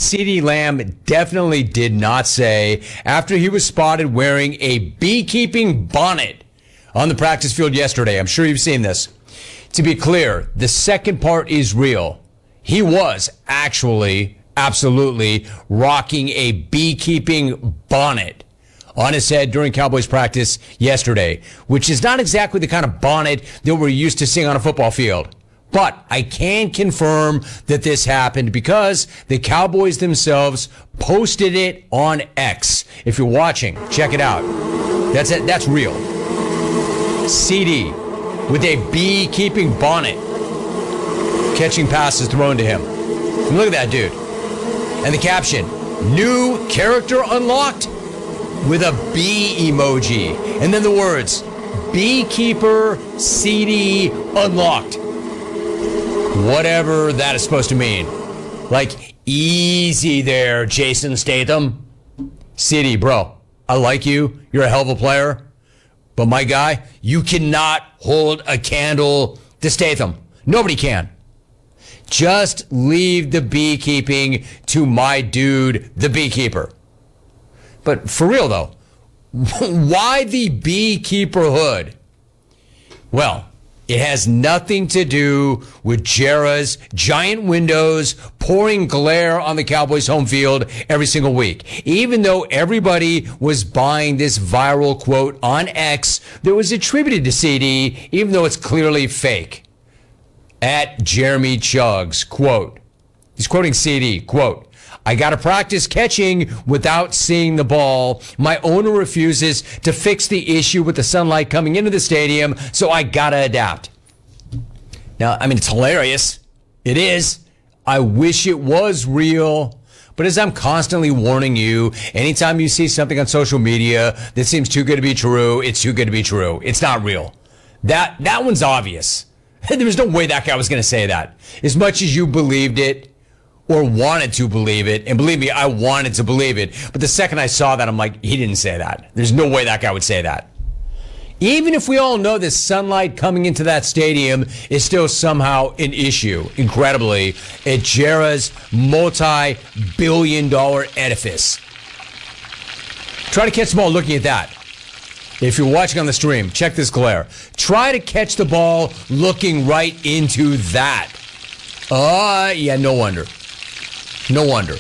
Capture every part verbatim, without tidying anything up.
CeeDee Lamb definitely did not say after he was spotted wearing a beekeeping bonnet on the practice field yesterday. I'm sure you've seen this. To be clear, the second part is real. He was actually, absolutely rocking a beekeeping bonnet on his head during Cowboys practice yesterday, which is not exactly the kind of bonnet that we're used to seeing on a football field. But I can confirm that this happened because the Cowboys themselves posted it on X. If you're watching, check it out. That's it. That's real. CeeDee with a beekeeping bonnet catching passes thrown to him. And look at that dude. And the caption, new character unlocked with a bee emoji. And then the words, beekeeper CeeDee unlocked. Whatever that is supposed to mean. Like, easy there, Jason Statham. CeeDee, bro, I like you. You're a hell of a player. But my guy, you cannot hold a candle to Statham. Nobody can. Just leave the beekeeping to my dude, the beekeeper. But for real, though, why the beekeeper hood? Well, it has nothing to do with Jera's giant windows pouring glare on the Cowboys home field every single week. Even though everybody was buying this viral quote on X that was attributed to CeeDee, even though it's clearly fake. At Jeremy Chuggs, quote, he's quoting CeeDee, quote, I got to practice catching without seeing the ball. My owner refuses to fix the issue with the sunlight coming into the stadium, so I got to adapt. Now, I mean, it's hilarious. It is. I wish it was real. But as I'm constantly warning you, anytime you see something on social media that seems too good to be true, it's too good to be true. It's not real. That, that one's obvious. There was no way that guy was going to say that. As much as you believed it, or wanted to believe it, and believe me, I wanted to believe it, but the second I saw that, I'm like, he didn't say that. There's no way that guy would say that. Even if we all know that sunlight coming into that stadium is still somehow an issue, incredibly, at Jera's multi-billion dollar edifice. Try to catch the ball looking at that. If you're watching on the stream, check this glare. Try to catch the ball looking right into that. Uh, yeah, no wonder. No wonder.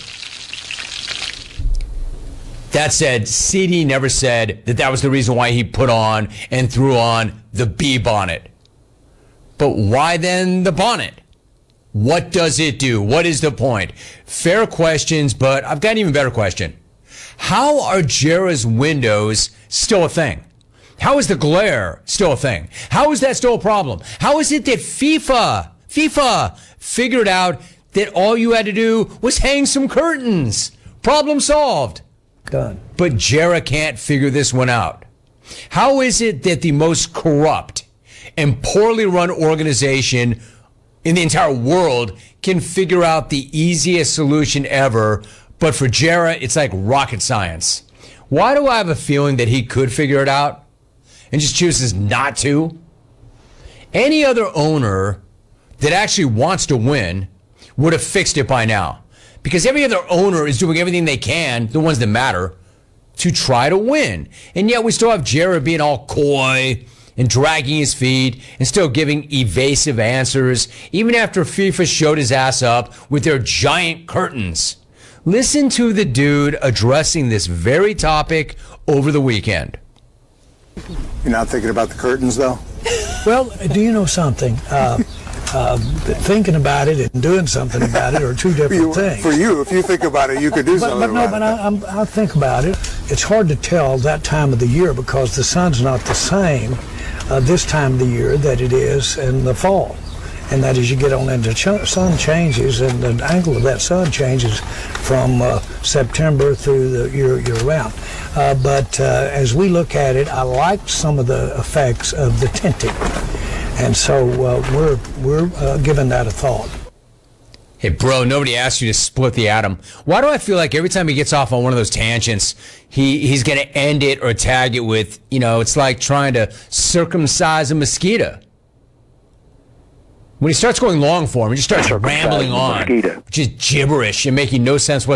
That said, CeeDee never said that that was the reason why he put on and threw on the bee bonnet. But why then the bonnet? What does it do? What is the point? Fair questions, but I've got an even better question. How are Jera's windows still a thing? How is the glare still a thing? How is that still a problem? How is it that FIFA, FIFA figured out that all you had to do was hang some curtains? Problem solved. Done. But Jera can't figure this one out. How is it that the most corrupt and poorly run organization in the entire world can figure out the easiest solution ever, but for Jera, it's like rocket science? Why do I have a feeling that he could figure it out and just chooses not to? Any other owner that actually wants to win would have fixed it by now. Because every other owner is doing everything they can, the ones that matter, to try to win. And yet we still have Jera being all coy and dragging his feet and still giving evasive answers, even after FIFA showed his ass up with their giant curtains. Listen to the dude addressing this very topic over the weekend. You're not thinking about the curtains, though? Well, do you know something? Uh, uh, thinking about it and doing something about it are two different you, things. For you, if you think about it, you could do but, something but no, about but it. I, I'm, I think about it. It's hard to tell that time of the year because the sun's not the same uh, this time of the year that it is in the fall. And that as you get on into ch- sun changes and the angle of that sun changes from uh, September through the year, year round. Uh, but uh, as we look at it, I liked some of the effects of the tinting. And so uh, we're, we're uh, giving that a thought. Hey, bro, nobody asked you to split the atom. Why do I feel like every time he gets off on one of those tangents, he, he's going to end it or tag it with, you know, it's like trying to circumcise a mosquito. When he starts going long form, he just starts rambling on, which is gibberish and making no sense whatsoever.